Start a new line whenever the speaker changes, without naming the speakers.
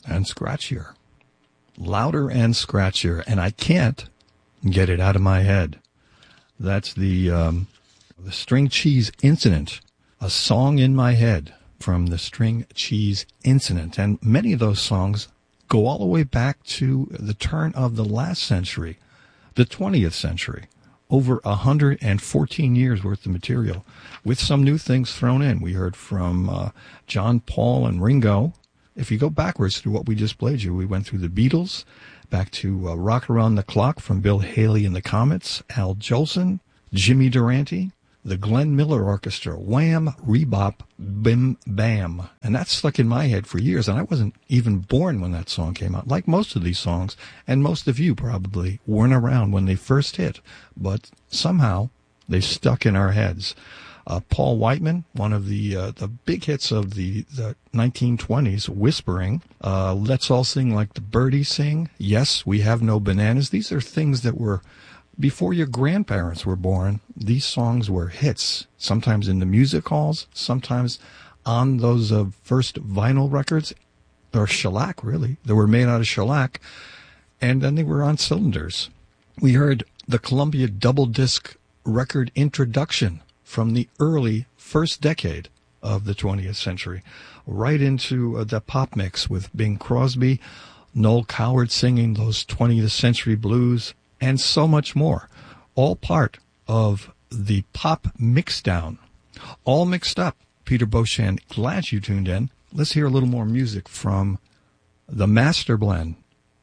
and scratchier. Louder and scratchier, and I can't get it out of my head. That's the String Cheese Incident, a song in my head from the String Cheese Incident. And many of those songs go all the way back to the turn of the last century, the 20th century. Over 114 years worth of material with some new things thrown in. We heard from John, Paul, and Ringo. If you go backwards through what we just played you, we went through the Beatles, back to Rock Around the Clock from Bill Haley and the Comets, Al Jolson, Jimmy Durante, the Glenn Miller Orchestra, Wham, Rebop, Bim Bam. And that stuck in my head for years, and I wasn't even born when that song came out. Like most of these songs, and most of you probably weren't around when they first hit, but somehow they stuck in our heads. Paul Whiteman, one of the big hits of the 1920s, Whispering, Let's All Sing Like the Birdies Sing, Yes, We Have No Bananas. These are things that were before your grandparents were born. These songs were hits, sometimes in the music halls, sometimes on those first vinyl records, or shellac, really. They were made out of shellac, and then they were on cylinders. We heard the Columbia double disc record introduction from the early first decade of the 20th century, right into the pop mix with Bing Crosby, Noel Coward singing those 20th century blues, and so much more. All part of the pop mixdown. All mixed up. Peter Beauchamp, glad you tuned in. Let's hear a little more music from the Master Blend